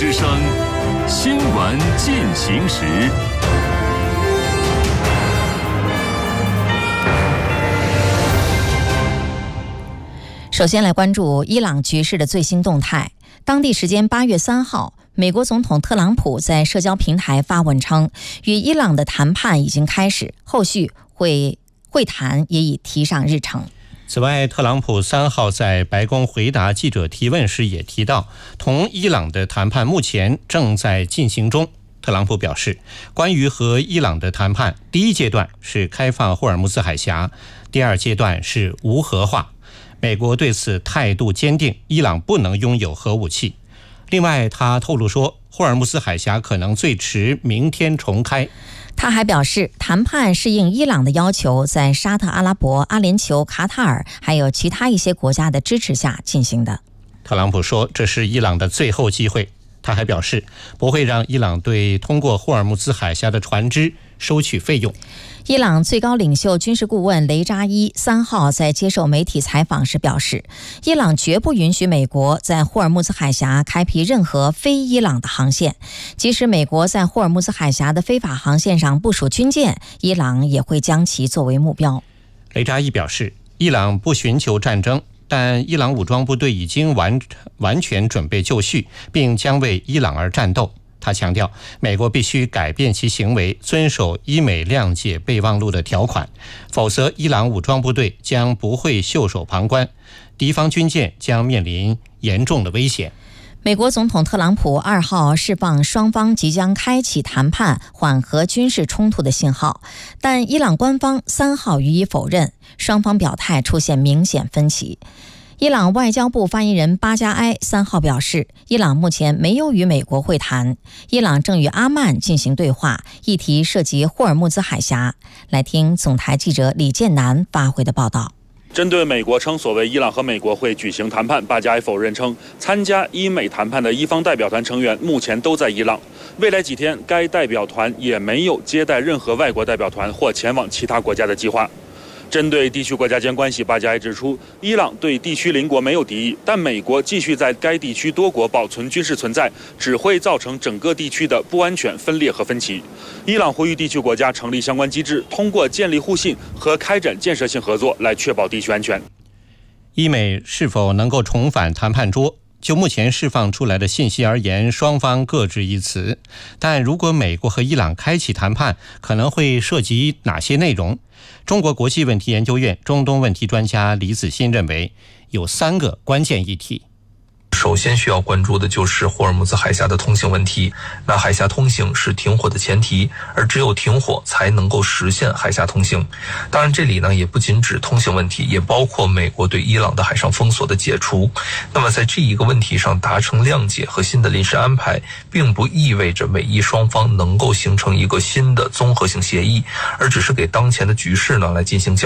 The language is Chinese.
之声，新闻进行时。 首先来关注伊朗局势的最新动态。当地时间8月3号，美国总统特朗普在社交平台发文称，与伊朗的谈判已经开始，后续会谈也已提上日程。 此外，特朗普3号在白宫回答记者提问时也提到，同伊朗的谈判目前正在进行中。特朗普表示，关于和伊朗的谈判，第一阶段是开放霍尔木兹海峡，第二阶段是无核化。美国对此态度坚定，伊朗不能拥有核武器。另外，他透露说，霍尔木兹海峡可能最迟明天重开。 他还表示，谈判是应伊朗的要求，在沙特阿拉伯、阿联酋、卡塔尔还有其他一些国家的支持下进行的。 特朗普说，这是伊朗的最后机会。他还表示，不会让伊朗对通过霍尔木兹海峡的船只收取费用。 伊朗最高领袖军事顾问雷扎伊3号在接受媒体采访时表示，伊朗绝不允许美国在霍尔木兹海峡开辟任何非伊朗的航线，即使美国在霍尔木兹海峡的非法航线上部署军舰，伊朗也会将其作为目标。 雷扎伊表示，伊朗不寻求战争，但伊朗武装部队已经完全准备就绪，并将为伊朗而战斗。他强调，美国必须改变其行为，遵守伊美谅解备忘录的条款，否则伊朗武装部队将不会袖手旁观，敌方军舰将面临严重的危险。 美国总统特朗普2号释放双方即将开启谈判缓和军事冲突的信号，但伊朗官方3号予以否认，双方表态出现明显分歧。伊朗外交部发言人巴加埃3号表示，伊朗目前没有与美国会谈，伊朗正与阿曼进行对话，议题涉及霍尔木兹海峡。来听总台记者李建南发回的报道。 针对美国称所谓伊朗和美国会举行谈判，巴加埃否认称，参加伊美谈判的伊方代表团成员目前都在伊朗，未来几天该代表团也没有接待任何外国代表团或前往其他国家的计划。针对地区国家间关系，巴加埃指出，伊朗对地区邻国没有敌意，但美国继续在该地区多国保存军事存在，只会造成整个地区的不安全、分裂和分歧。伊朗呼吁地区国家成立相关机制，通过建立互信和开展建设性合作来确保地区安全。 伊美是否能够重返谈判桌？就目前释放出来的信息而言，双方各执一词。但如果美国和伊朗开启谈判，可能会涉及哪些内容？中国国际问题研究院中东问题专家李子欣认为，有3个关键议题。 首先需要关注的就是霍尔木兹海峡的通行问题。那海峡通行是停火的前提，而只有停火才能够实现海峡通行。当然这里呢也不仅指通行问题，也包括美国对伊朗的海上封锁的解除。那么在这一个问题上达成谅解和新的临时安排，并不意味着美伊双方能够形成一个新的综合性协议，而只是给当前的局势呢来进行